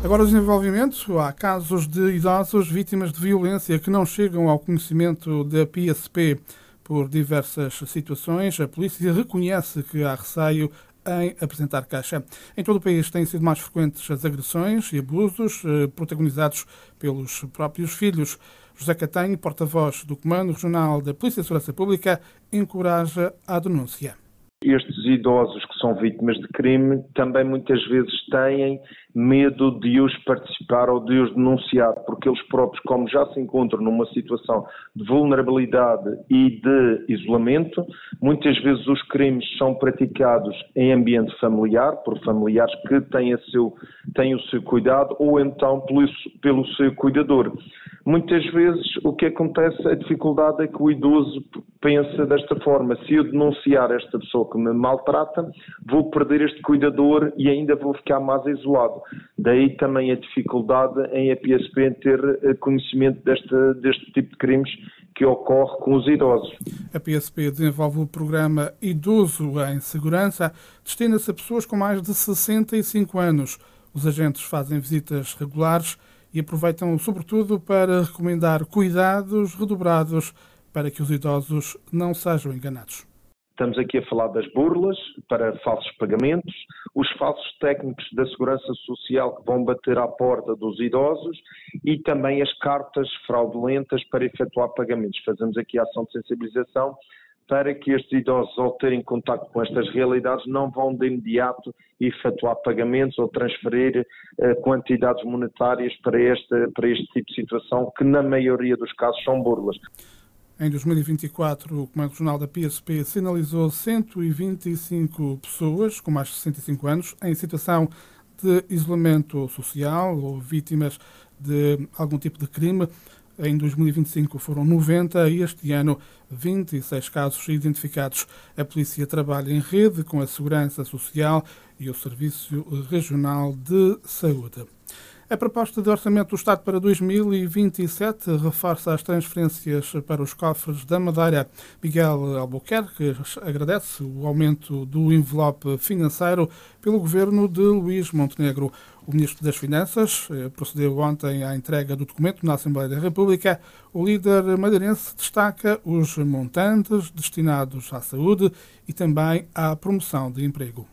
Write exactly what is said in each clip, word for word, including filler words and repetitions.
Agora o desenvolvimento. Há casos de idosos vítimas de violência que não chegam ao conhecimento da P S P por diversas situações. A polícia reconhece que há receio em apresentar queixa. Em todo o país têm sido mais frequentes as agressões e abusos protagonizados pelos próprios filhos. José Catanho, porta-voz do Comando Regional da Polícia de Segurança Pública, encoraja a denúncia. Estes idosos que são vítimas de crime também muitas vezes têm medo de os participar ou de os denunciar, porque eles próprios, como já se encontram numa situação de vulnerabilidade e de isolamento, muitas vezes os crimes são praticados em ambiente familiar, por familiares que têm, a seu, têm o seu cuidado, ou então pelo, pelo seu cuidador. Muitas vezes o que acontece, a dificuldade é que o idoso pensa desta forma: se eu denunciar esta pessoa que me maltrata, vou perder este cuidador e ainda vou ficar mais isolado. Daí também a dificuldade em a P S P em ter conhecimento deste, deste tipo de crimes que ocorre com os idosos. A P S P desenvolve o programa Idoso em Segurança, destina-se a pessoas com mais de sessenta e cinco anos. Os agentes fazem visitas regulares e aproveitam sobretudo para recomendar cuidados redobrados para que os idosos não sejam enganados. Estamos aqui a falar das burlas para falsos pagamentos, os falsos técnicos da Segurança Social que vão bater à porta dos idosos e também as cartas fraudulentas para efetuar pagamentos. Fazemos aqui a ação de sensibilização para que estes idosos, ao terem contacto com estas realidades, não vão de imediato efetuar pagamentos ou transferir uh, quantidades monetárias para este, para este tipo de situação, que na maioria dos casos são burlas. Em dois mil e vinte e quatro, o Comando Regional da P S P sinalizou cento e vinte e cinco pessoas com mais de sessenta e cinco anos em situação de isolamento social ou vítimas de algum tipo de crime. Em dois mil e vinte e cinco foram noventa e este ano vinte e seis casos identificados. A polícia trabalha em rede com a Segurança Social e o Serviço Regional de Saúde. A proposta de orçamento do Estado para dois mil e vinte e sete reforça as transferências para os cofres da Madeira. Miguel Albuquerque agradece o aumento do envelope financeiro pelo governo de Luís Montenegro. O Ministro das Finanças procedeu ontem à entrega do documento na Assembleia da República. O líder madeirense destaca os montantes destinados à saúde e também à promoção de emprego.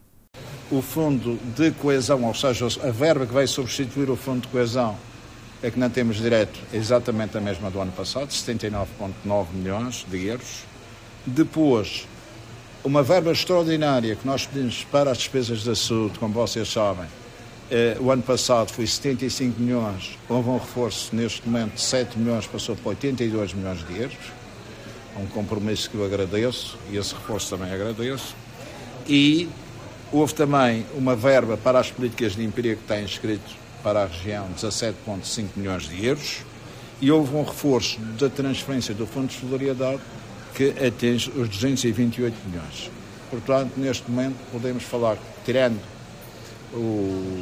O Fundo de Coesão, ou seja, a verba que vai substituir o Fundo de Coesão, é que não temos direito, é exatamente a mesma do ano passado, setenta e nove vírgula nove milhões de euros. Depois, uma verba extraordinária que nós pedimos para as despesas da saúde, como vocês sabem, eh, o ano passado foi setenta e cinco milhões, houve um reforço neste momento de sete milhões, passou para oitenta e dois milhões de euros. É um compromisso que eu agradeço e esse reforço também agradeço. E houve também uma verba para as políticas de emprego que está inscrito para a região, dezassete vírgula cinco milhões de euros, e houve um reforço da transferência do Fundo de Solidariedade que atinge os duzentos e vinte e oito milhões. Portanto, neste momento, podemos falar, tirando o,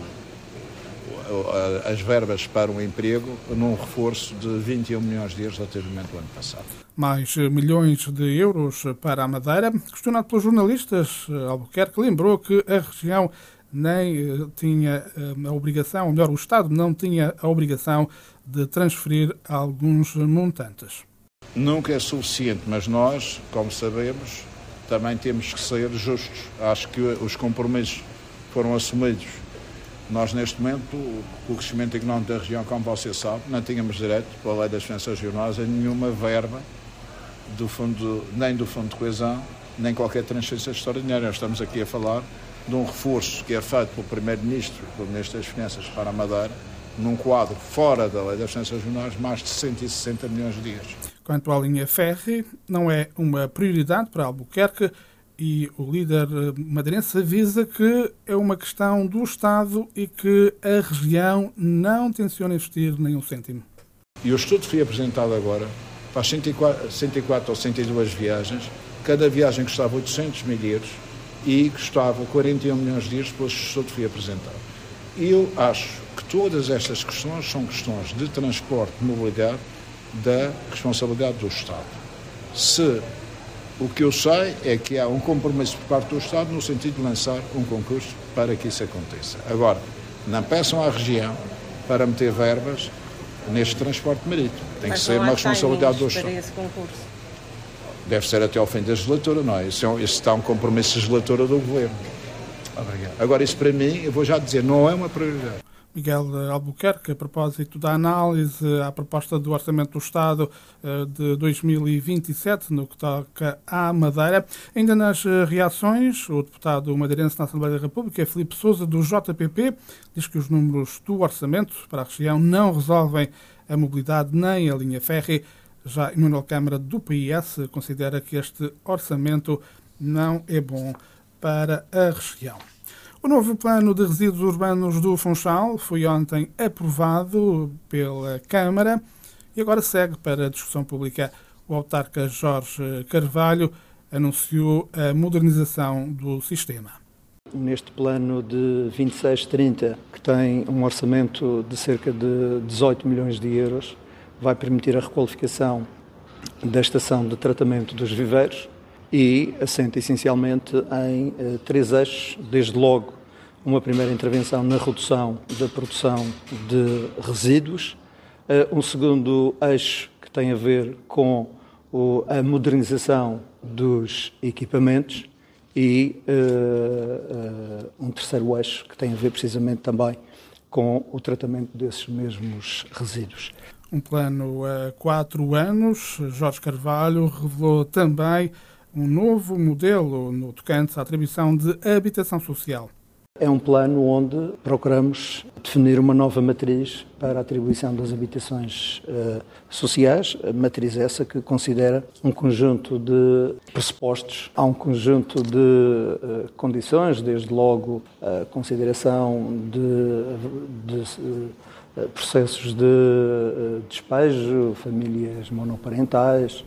as verbas para o emprego, num reforço de vinte e um milhões de euros relativamente ao ano passado. Mais milhões de euros para a Madeira. Questionado pelos jornalistas, Albuquerque lembrou que a região nem tinha a obrigação, ou melhor, o Estado não tinha a obrigação de transferir alguns montantes. Nunca é suficiente, mas nós, como sabemos, também temos que ser justos. Acho que os compromissos foram assumidos. Nós, neste momento, o crescimento económico da região, como você sabe, não tínhamos direito, pela Lei das Finanças Regionais, a nenhuma verba do fundo, nem do Fundo de Coesão, nem qualquer transferência extraordinária. Nós estamos aqui a falar de um reforço que é feito pelo Primeiro-Ministro, pelo Ministro das Finanças para a Madeira, num quadro fora da Lei das Finanças Regionais, mais de cento e sessenta milhões de euros. Quanto à linha férrea, não é uma prioridade para Albuquerque e o líder madeirense avisa que é uma questão do Estado e que a região não tenciona investir nenhum cêntimo. E o estudo foi apresentado agora, faz cento e quatro, cento e quatro ou cento e duas viagens, cada viagem custava oitocentos mil euros e custava quarenta e um milhões de euros, depois o estudo foi apresentado. E eu acho que todas estas questões são questões de transporte e mobilidade da responsabilidade do Estado. Se o que eu sei é que há um compromisso por parte do Estado no sentido de lançar um concurso para que isso aconteça. Agora, não peçam à região para meter verbas neste transporte marítimo. Tem Mas que ser uma responsabilidade dos... para esse concurso. Deve ser até ao fim da legislatura, não é? Isso, é um, isso está um compromisso de legislatura do Governo. Obrigado. Agora, isso para mim, eu vou já dizer, não é uma prioridade. Miguel Albuquerque, a propósito da análise à proposta do Orçamento do Estado de dois mil e vinte e sete, no que toca à Madeira. Ainda nas reações, o deputado madeirense na Assembleia da República, Filipe Sousa, do J P P, diz que os números do orçamento para a região não resolvem a mobilidade nem a linha férrea. Já Emanuel Câmara, do P I S, considera que este orçamento não é bom para a região. O novo plano de resíduos urbanos do Funchal foi ontem aprovado pela Câmara e agora segue para a discussão pública. O autarca Jorge Carvalho anunciou a modernização do sistema. Neste plano de vinte e seis trinta, que tem um orçamento de cerca de dezoito milhões de euros, vai permitir a requalificação da estação de tratamento dos viveiros e assenta essencialmente em eh, três eixos, desde logo uma primeira intervenção na redução da produção de resíduos, eh, um segundo eixo que tem a ver com o, a modernização dos equipamentos e eh, eh, um terceiro eixo que tem a ver precisamente também com o tratamento desses mesmos resíduos. Um plano a quatro anos. Jorge Carvalho revelou também um novo modelo no tocante à atribuição de habitação social. É um plano onde procuramos definir uma nova matriz para a atribuição das habitações uh, sociais, a matriz essa que considera um conjunto de pressupostos, há um conjunto de uh, condições, desde logo a consideração de, de uh, processos de uh, despejo, famílias monoparentais.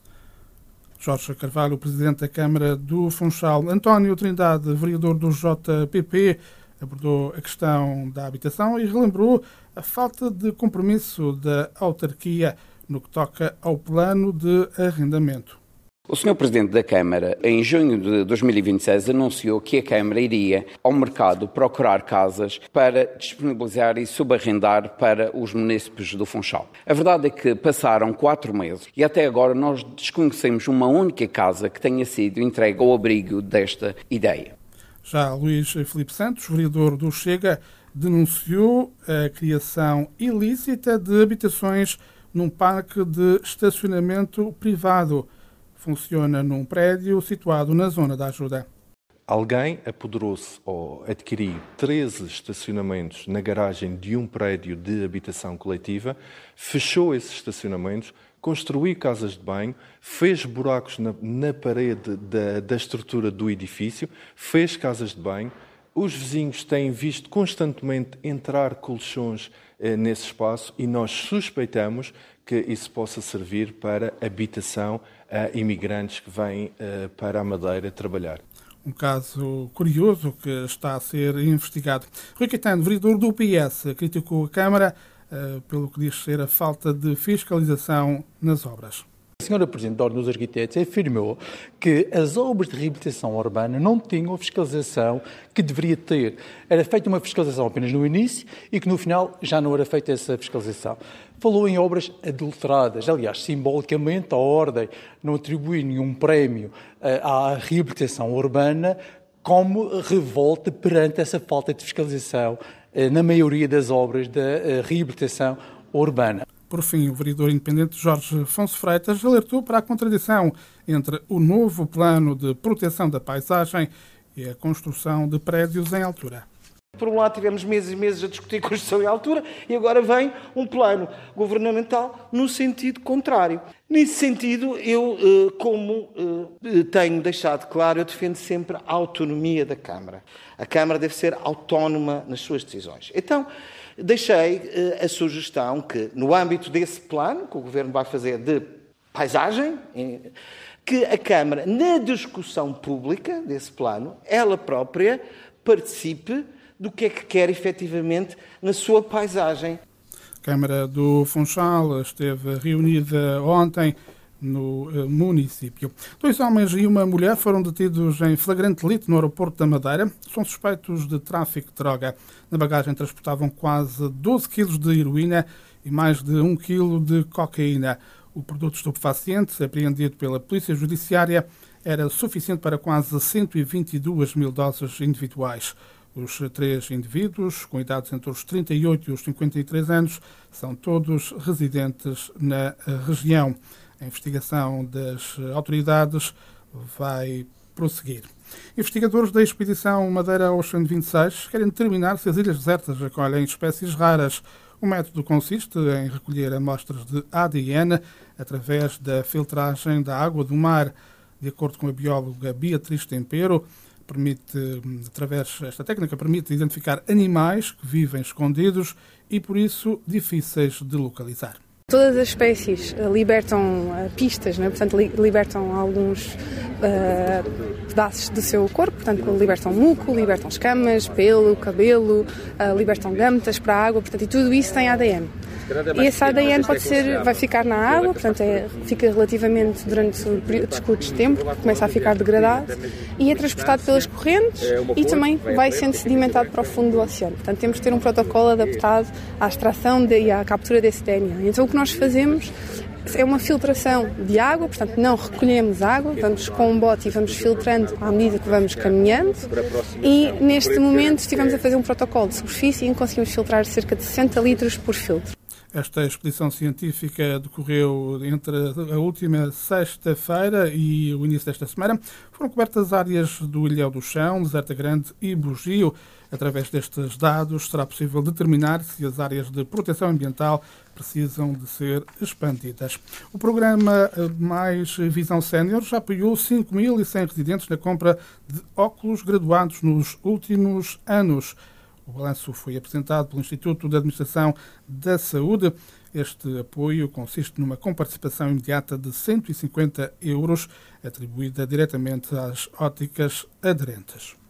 Jorge Carvalho, presidente da Câmara do Funchal. António Trindade, vereador do J P P, abordou a questão da habitação e relembrou a falta de compromisso da autarquia no que toca ao plano de arrendamento. O senhor Presidente da Câmara, em junho de dois mil e vinte e seis, anunciou que a Câmara iria ao mercado procurar casas para disponibilizar e subarrendar para os munícipes do Funchal. A verdade é que passaram quatro meses e até agora nós desconhecemos uma única casa que tenha sido entregue ao abrigo desta ideia. Já Luís Filipe Santos, vereador do Chega, denunciou a criação ilícita de habitações num parque de estacionamento privado. Funciona num prédio situado na zona da ajuda. Alguém apoderou-se ou adquiriu treze estacionamentos na garagem de um prédio de habitação coletiva, fechou esses estacionamentos, construiu casas de banho, fez buracos na, na parede da, da estrutura do edifício, fez casas de banho. Os vizinhos têm visto constantemente entrar colchões eh, nesse espaço e nós suspeitamos que isso possa servir para habitação a imigrantes que vêm uh, para a Madeira trabalhar. Um caso curioso que está a ser investigado. Rui Caetano, vereador do P S, criticou a Câmara uh, pelo que diz ser a falta de fiscalização nas obras. A senhora Presidente da Ordem dos Arquitetos afirmou que as obras de reabilitação urbana não tinham a fiscalização que deveria ter. Era feita uma fiscalização apenas no início e que no final já não era feita essa fiscalização. Falou em obras adulteradas. Aliás, simbolicamente, a Ordem não atribuiu nenhum prémio à reabilitação urbana como revolta perante essa falta de fiscalização na maioria das obras da reabilitação urbana. Por fim, o vereador independente Jorge Afonso Freitas alertou para a contradição entre o novo plano de proteção da paisagem e a construção de prédios em altura. Por um lado tivemos meses e meses a discutir construção em altura e agora vem um plano governamental no sentido contrário. Nesse sentido, eu, como tenho deixado claro, eu defendo sempre a autonomia da Câmara. A Câmara deve ser autónoma nas suas decisões. Então, deixei a sugestão que, no âmbito desse plano que o Governo vai fazer de paisagem, que a Câmara, na discussão pública desse plano, ela própria participe do que é que quer efetivamente na sua paisagem. A Câmara do Funchal esteve reunida ontem no uh, município. Dois homens e uma mulher foram detidos em flagrante delito no aeroporto da Madeira. São suspeitos de tráfico de droga. Na bagagem transportavam quase doze quilos de heroína e mais de um quilo de cocaína. O produto estupefaciente, apreendido pela Polícia Judiciária, era suficiente para quase cento e vinte e duas mil doses individuais. Os três indivíduos, com idades entre os trinta e oito e os cinquenta e três anos, são todos residentes na região. A investigação das autoridades vai prosseguir. Investigadores da expedição Madeira Ocean vinte e seis querem determinar se as ilhas desertas acolhem espécies raras. O método consiste em recolher amostras de A D N através da filtragem da água do mar. De acordo com a bióloga Beatriz Tempero, permite, através esta técnica permite identificar animais que vivem escondidos e, por isso, difíceis de localizar. Todas as espécies libertam uh, pistas, né? Portanto, li- libertam alguns uh, pedaços do seu corpo, portanto, libertam muco, libertam escamas, pelo, cabelo, uh, libertam gâmetas para a água, portanto, e tudo isso tem A D N. E esse A D N pode ser, vai ficar na água, portanto, é, fica relativamente durante períodos curtos de tempo, começa a ficar degradado e é transportado pelas correntes e também vai sendo sedimentado para o fundo do oceano. Portanto, temos de ter um protocolo adaptado à extração de, e à captura desse D N A. Então, o que nós fazemos é uma filtração de água, portanto não recolhemos água, vamos com um bote e vamos filtrando à medida que vamos caminhando e neste momento estivemos a fazer um protocolo de superfície e conseguimos filtrar cerca de sessenta litros por filtro. Esta expedição científica decorreu entre a última sexta-feira e o início desta semana. Foram cobertas áreas do Ilhéu do Chão, Deserta Grande e Bugio. Através destes dados será possível determinar se as áreas de proteção ambiental precisam de ser expandidas. O programa Mais Visão Sénior já apoiou cinco mil e cem residentes na compra de óculos graduados nos últimos anos. O balanço foi apresentado pelo Instituto de Administração da Saúde. Este apoio consiste numa comparticipação imediata de cento e cinquenta euros, atribuída diretamente às óticas aderentes.